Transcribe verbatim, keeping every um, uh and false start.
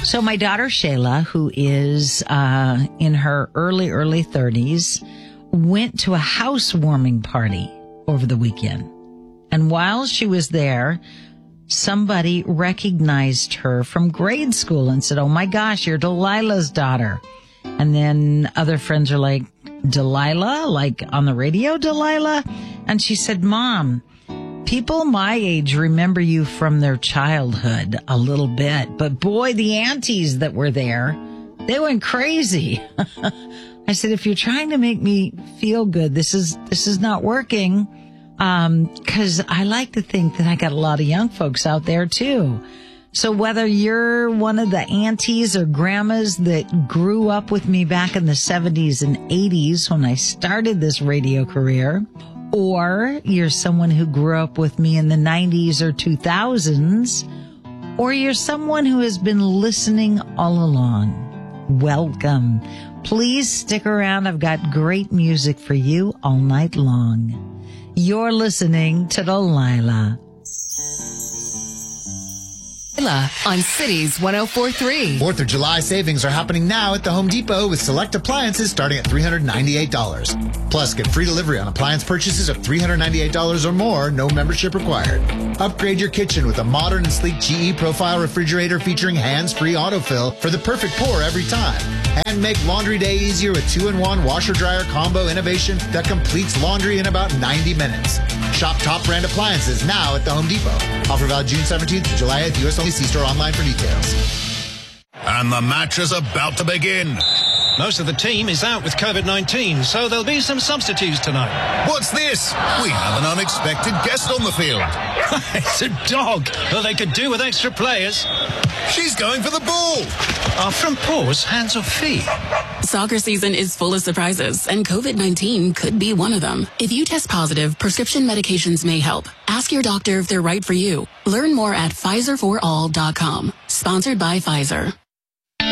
So my daughter Shayla, who is uh, in her early, early thirties, went to a housewarming party over the weekend. And while she was there, somebody recognized her from grade school and said, "Oh my gosh, you're Delilah's daughter." And then other friends are like, "Delilah? Like on the radio, Delilah?" And she said, "Mom, people my age remember you from their childhood a little bit. But boy, the aunties that were there, they went crazy." I said, "If you're trying to make me feel good, this is, this is not working." Um, cause I like to think that I got a lot of young folks out there too. So whether you're one of the aunties or grandmas that grew up with me back in the seventies and eighties when I started this radio career, or you're someone who grew up with me in the nineties or two thousands, or you're someone who has been listening all along, welcome. Please stick around. I've got great music for you all night long. You're listening to Delilah. On Cities one oh four point three. fourth of July savings are happening now at the Home Depot with select appliances starting at three hundred ninety-eight dollars. Plus, get free delivery on appliance purchases of three hundred ninety-eight dollars or more, no membership required. Upgrade your kitchen with a modern and sleek G E Profile refrigerator featuring hands-free autofill for the perfect pour every time. And make laundry day easier with two in one washer-dryer combo innovation that completes laundry in about ninety minutes. Shop top brand appliances now at the Home Depot. Offer valid June seventeenth to July eighth. U S only. See store online for details. And the match is about to begin. Most of the team is out with COVID nineteen, so there'll be some substitutes tonight. What's this? We have an unexpected guest on the field. It's a dog. Well, they could do with extra players. She's going for the ball. Are front paws hands or feet? Soccer season is full of surprises, and COVID nineteen could be one of them. If you test positive, prescription medications may help. Ask your doctor if they're right for you. Learn more at Pfizer for all dot com. Sponsored by Pfizer.